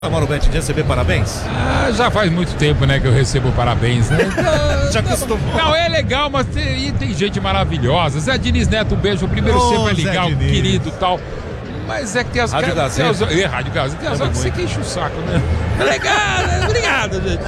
Mauro Betti, de receber parabéns? Já faz muito tempo, né, que eu recebo parabéns, né? Já acostumou. Não, é legal, mas tem gente maravilhosa. Zé Diniz Neto, um beijo. O primeiro sempre é legal, querido e tal. Mas é que tem as Rádio Gazeta. Rádio Gazeta. Tem as horas que você que enche o saco, né? É legal, obrigado, gente.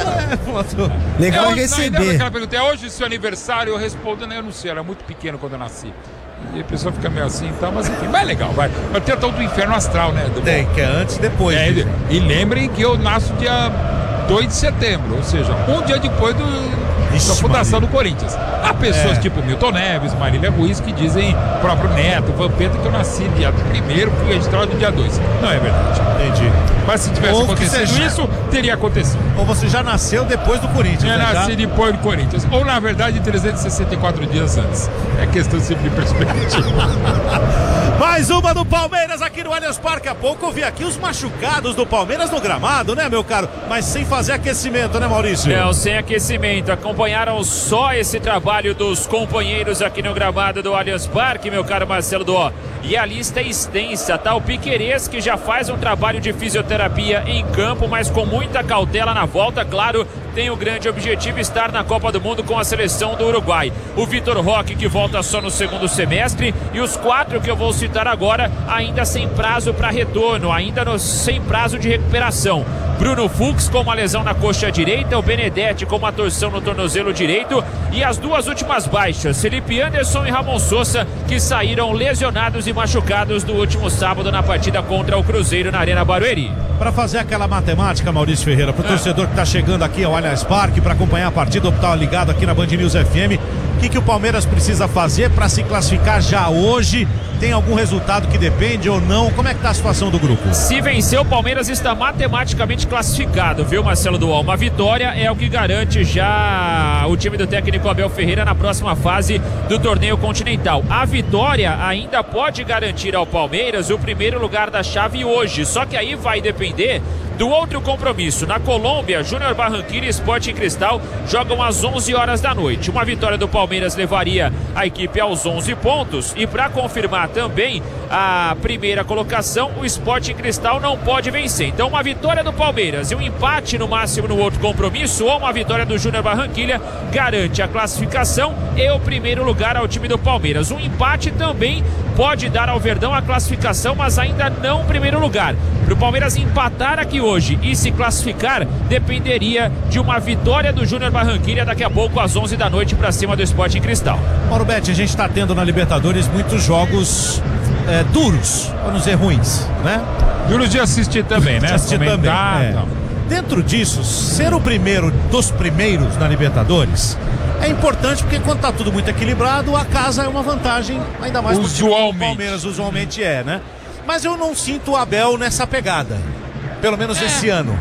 Legal é hoje, receber. Aquela pergunta, é hoje seu aniversário? Eu respondo, né? Eu não sei, era muito pequeno quando eu nasci. E a pessoa fica meio assim e tal, mas enfim, mas é legal, vai. Mas tem o tal do inferno astral, né? Tem, que é antes e depois. E lembrem que eu nasço dia 2 de setembro, ou seja, um dia depois da fundação do Corinthians. Há pessoas tipo Milton Neves, Marília Ruiz, que dizem, próprio Neto, Vampeta, que eu nasci dia 1º, fui registrado no dia 2. Não é verdade. Entendi. Mas se tivesse acontecido isso, teria acontecido. Ou você já nasceu depois do Corinthians, Eu nasci depois do Corinthians. Ou, na verdade, 364 dias antes. É questão sempre de perspectiva. Mais uma do Palmeiras aqui no Allianz Parque. Há pouco eu vi aqui os machucados do Palmeiras no gramado, né, meu caro? Mas sem fazer aquecimento, né, Maurício? Não, sem aquecimento. Acompanharam só esse trabalho dos companheiros aqui no gramado do Allianz Parque, meu caro Marcelo Dó. E a lista é extensa, tá? O Piquerez, que já faz um trabalho de fisioterapia em campo, mas com muita cautela na volta, claro, tem o grande objetivo estar na Copa do Mundo com a seleção do Uruguai. O Vitor Roque, que volta só no segundo semestre, e os 4 que eu vou citar agora, ainda sem prazo para retorno, sem prazo de recuperação. Bruno Fux com uma lesão na coxa direita, o Benedetti com uma torção no tornozelo direito e as 2 últimas baixas, Felipe Anderson e Ramon Sousa, que saíram lesionados e machucados do último sábado na partida contra o Cruzeiro na Arena Barueri. Para fazer aquela matemática, Maurício Ferreira, pro torcedor que tá chegando aqui ao Allianz Parque para acompanhar a partida, ou tá ligado aqui na Band News FM, o que o Palmeiras precisa fazer para se classificar já hoje? Tem algum resultado que depende ou não? Como é que tá a situação do grupo? Se vencer, o Palmeiras está matematicamente classificado, viu, Marcelo Dual? Uma vitória é o que garante já o time do técnico Abel Ferreira na próxima fase do torneio continental. A vitória ainda pode garantir ao Palmeiras o primeiro lugar da chave hoje, só que aí vai depender do outro compromisso. Na Colômbia, Júnior Barranquilla e Sporting Cristal jogam às 11 horas da noite. Uma vitória do Palmeiras levaria a equipe aos 11 pontos e para confirmar também a primeira colocação, o Sporting Cristal não pode vencer. Então uma vitória do Palmeiras e um empate no máximo no outro compromisso ou uma vitória do Júnior Barranquilla garante a classificação e o primeiro lugar ao time do Palmeiras. Um empate também pode dar ao Verdão a classificação, mas ainda não o primeiro lugar. Para o Palmeiras empatar aqui hoje e se classificar, dependeria de uma vitória do Júnior Barranquilla daqui a pouco às 11 da noite para cima do Sporting Cristal. Mauro Betti, a gente está tendo na Libertadores muitos jogos duros, para não dizer ruins, né? Duros de assistir também, né? De assistir também, Dentro disso, ser o primeiro dos primeiros na Libertadores é importante porque quando tá tudo muito equilibrado, a casa é uma vantagem, ainda mais pro time do Palmeiras usualmente né? Mas eu não sinto o Abel nessa pegada, pelo menos esse ano.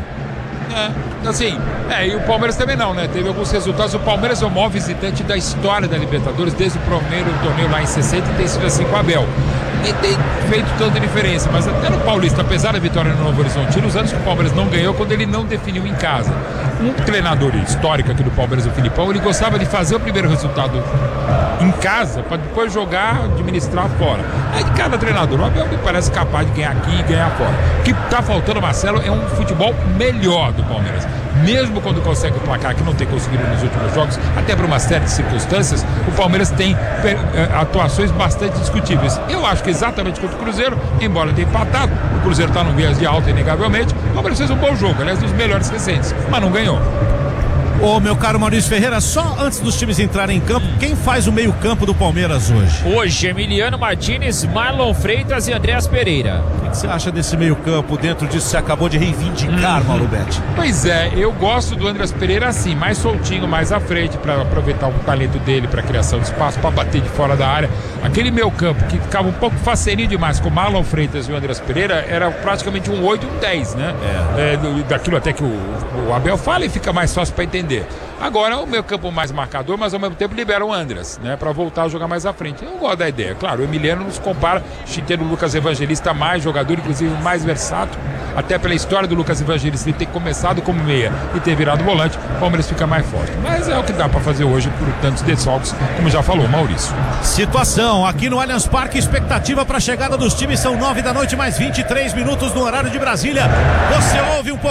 E o Palmeiras também não, né? Teve alguns resultados. O Palmeiras é o maior visitante da história da Libertadores desde o primeiro torneio lá em 60 e tem sido assim com o Abel. E tem feito tanta diferença, mas até no Paulista, apesar da vitória no Novo Horizonte, nos anos que o Palmeiras não ganhou, quando ele não definiu em casa. Um treinador histórico aqui do Palmeiras, o Filipão, ele gostava de fazer o primeiro resultado em casa, para depois jogar, administrar fora. Aí cada treinador, o Abel me parece capaz de ganhar aqui e ganhar fora. O que tá faltando, Marcelo, é um futebol melhor do Palmeiras. Mesmo quando consegue o placar, que não tem conseguido nos últimos jogos, até por uma série de circunstâncias, o Palmeiras tem atuações bastante discutíveis. Eu acho que exatamente contra o Cruzeiro, embora tenha empatado, o Cruzeiro está num viés de alta inegavelmente, o Palmeiras fez um bom jogo, aliás, dos melhores recentes, mas não ganhou. Ô, meu caro Maurício Ferreira, só antes dos times entrarem em campo, quem faz o meio-campo do Palmeiras hoje? Hoje, Emiliano Martínez, Marlon Freitas e Andreas Pereira. O que você acha desse meio-campo dentro disso que você acabou de reivindicar, Mauro Betti? Pois é, eu gosto do Andreas Pereira assim, mais soltinho, mais à frente, para aproveitar o talento dele para criação de espaço, para bater de fora da área. Aquele meio-campo que ficava um pouco faceirinho demais com o Marlon Freitas e o Andreas Pereira era praticamente um 8 e um 10, né? Daquilo até que o Abel fala e fica mais fácil para entender. defender. Agora o meio campo mais marcador, mas ao mesmo tempo libera o Andras, né, para voltar a jogar mais à frente. Eu gosto da ideia. Claro, o Emiliano nos compara, tendo o Lucas Evangelista mais jogador, inclusive mais versátil, até pela história do Lucas Evangelista, ele ter começado como meia e ter virado volante, o Palmeiras fica mais forte. Mas é o que dá para fazer hoje por tantos desfalques, como já falou Maurício. Situação aqui no Allianz Parque, expectativa para a chegada dos times, são 9 da noite mais 23 minutos no horário de Brasília. Você ouve um pouco